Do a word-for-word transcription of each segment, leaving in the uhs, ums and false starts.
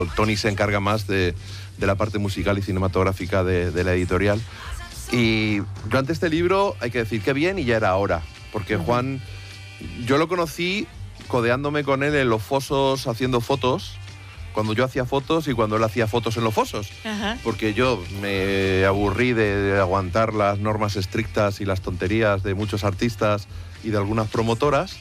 Tony se encarga más de, de la parte musical y cinematográfica de, de la editorial. Y yo ante este libro, hay que decir que bien y ya era hora, porque uh-huh. Juan, yo lo conocí codeándome con él en los fosos haciendo fotos, cuando yo hacía fotos y cuando él hacía fotos en los fosos, uh-huh. porque yo me aburrí de, de aguantar las normas estrictas y las tonterías de muchos artistas y de algunas promotoras,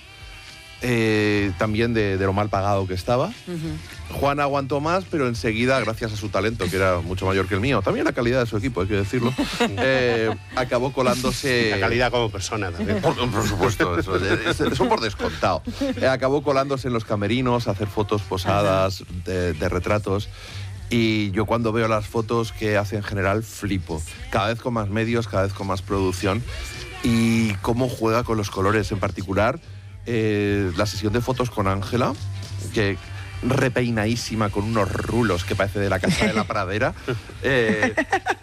eh, también de, de lo mal pagado que estaba. Uh-huh. Juan aguantó más, pero enseguida, gracias a su talento, que era mucho mayor que el mío, también la calidad de su equipo, hay que decirlo, eh, acabó colándose... La calidad como persona también. Por, por supuesto, eso, eso, eso por descontado. Eh, acabó colándose en los camerinos, a hacer fotos posadas, de, de retratos. Y yo cuando veo las fotos que hace en general, flipo. Cada vez con más medios, cada vez con más producción. Y cómo juega con los colores, en particular eh, la sesión de fotos con Ángela, que repeinadísima, con unos rulos que parece de la Casa de la Pradera, eh,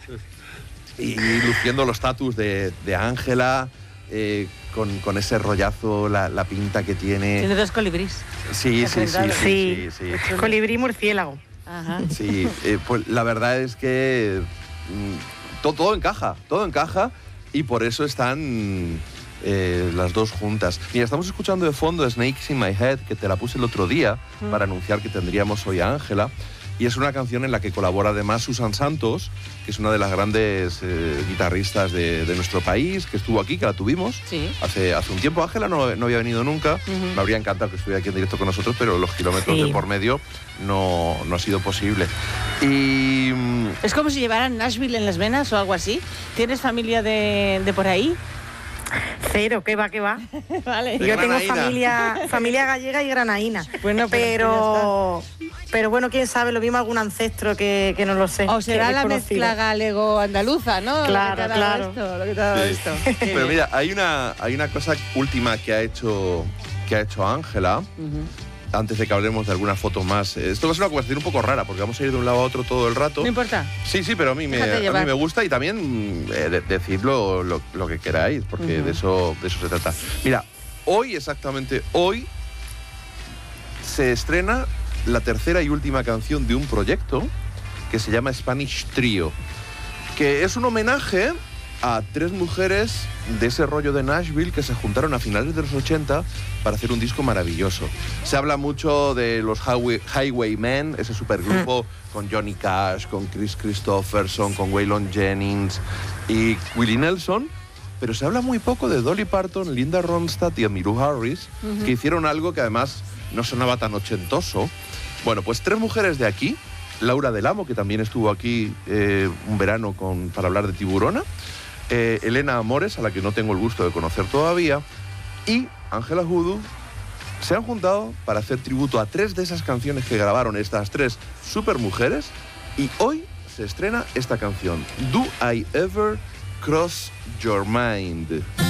y luciendo los tatus de Ángela, eh, con, con ese rollazo, la, la pinta que tiene. Tiene dos colibrís. Sí, sí, sí, sí, sí, sí. Colibrí murciélago. Ajá. Sí, eh, pues la verdad es que mmm, todo, todo encaja, todo encaja, y por eso están eh, las dos juntas. Mira, estamos escuchando de fondo Snakes in My Head, que te la puse el otro día mm. para anunciar que tendríamos hoy a Ángela, y es una canción en la que colabora además Susan Santos, que es una de las grandes eh, guitarristas de, de nuestro país, que estuvo aquí, que la tuvimos sí. hace, hace un tiempo. Ángela no, no había venido nunca, uh-huh. me habría encantado que estuviera aquí en directo con nosotros, pero los kilómetros sí. de por medio no, no ha sido posible. Y es como si llevaran Nashville en las venas o algo así. ¿Tienes familia de, de por ahí? Cero, que va, que va. Vale. Yo tengo familia, familia gallega y granaína. Bueno, pero, pero bueno, quién sabe, lo mismo algún ancestro que, que no lo sé. O será la mezcla galego-andaluza, ¿no? Claro, lo que claro. Esto, lo que te ha dado sí. esto. Pero mira, hay una, hay una cosa última que ha hecho, que ha hecho Ángela. Uh-huh. Antes de que hablemos de alguna foto más. Esto va a ser una conversación un poco rara, porque vamos a ir de un lado a otro todo el rato. No importa. Sí, sí, pero a mí me, a mí me gusta, y también eh, de, decid lo, lo, lo que queráis, porque uh-huh. de, eso, de eso se trata. Mira, hoy, exactamente hoy, se estrena la tercera y última canción de un proyecto que se llama Spanish Trio, que es un homenaje a tres mujeres de ese rollo de Nashville que se juntaron a finales de los ochenta para hacer un disco maravilloso. Se habla mucho de los Highway, Highwaymen, ese supergrupo mm. con Johnny Cash, con Chris Christopherson, con Waylon Jennings y Willie Nelson, pero se habla muy poco de Dolly Parton, Linda Ronstadt y Emmylou Harris, uh-huh. que hicieron algo que además no sonaba tan ochentoso. Bueno, pues tres mujeres de aquí, Laura Del Amo, que también estuvo aquí eh, un verano con, para hablar de Tiburona, Eh, Elena Amores, a la que no tengo el gusto de conocer todavía, y Ángela Hoodoo, se han juntado para hacer tributo a tres de esas canciones que grabaron estas tres supermujeres, y hoy se estrena esta canción, Do I Ever Cross Your Mind.